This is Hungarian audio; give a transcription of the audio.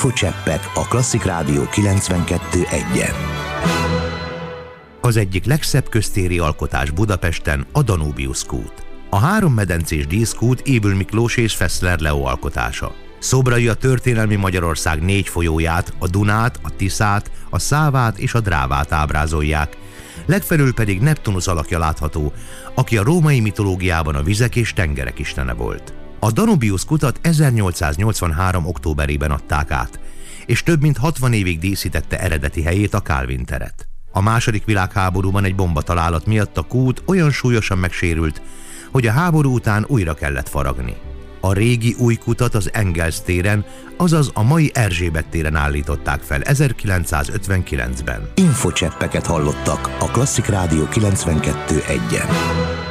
Infocseppek a Klasszik Rádió 92.1-en. Az egyik legszebb köztéri alkotás Budapesten a Danubius kút. A hárommedencés díszkút Ébül Miklós és Feszler Leó alkotása. Szobrai a történelmi Magyarország 4 folyóját, a Dunát, a Tiszát, a Szávát és a Drávát ábrázolják, legfelül pedig Neptunusz alakja látható, aki a római mitológiában a vizek és tengerek istene volt. A Danubius kutat 1883. októberében adták át, és több mint 60 évig díszítette eredeti helyét, a Kálvin teret. A második világháborúban egy bombatalálat miatt a kút olyan súlyosan megsérült, hogy a háború után újra kellett faragni. A régi új kutat az Engels téren, azaz a mai Erzsébet téren állították fel 1959-ben. Infocseppeket hallottak a Klasszik Rádió 92.1-en.